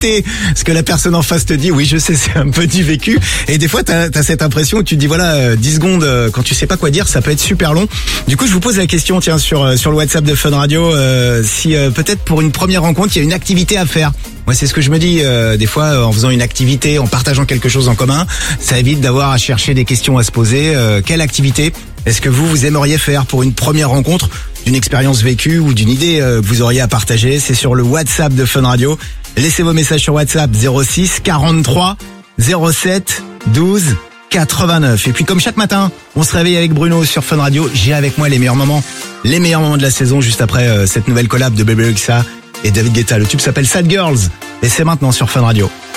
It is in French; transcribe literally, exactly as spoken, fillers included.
ce que la personne en face te dit. Oui, je sais, c'est un peu du vécu. Et des fois, t'as as cette impression où tu te dis, voilà, euh, dix secondes, euh, quand tu sais pas quoi dire, ça peut être super long. Du coup, je vous pose la question, tiens, sur euh, sur le WhatsApp de Fun Radio, euh, si euh, peut-être pour une première rencontre, il y a une activité à faire. Moi, c'est ce que je me dis. Euh, des fois, euh, en faisant une activité, en partageant quelque chose en commun, ça évite d'avoir à chercher des questions à se poser. Euh, quelle activité est-ce que vous, vous aimeriez faire pour une première rencontre, d'une expérience vécue ou d'une idée euh, que vous auriez à partager? C'est sur le WhatsApp de Fun Radio. Laissez vos messages sur WhatsApp zéro six quarante-trois zéro sept douze quatre-vingt-neuf. Et puis comme chaque matin, on se réveille avec Bruno sur Fun Radio. J'ai avec moi les meilleurs moments, les meilleurs moments de la saison juste après euh, cette nouvelle collab de Bebe Rexha et David Guetta. Le tube s'appelle Sad Girls et c'est maintenant sur Fun Radio.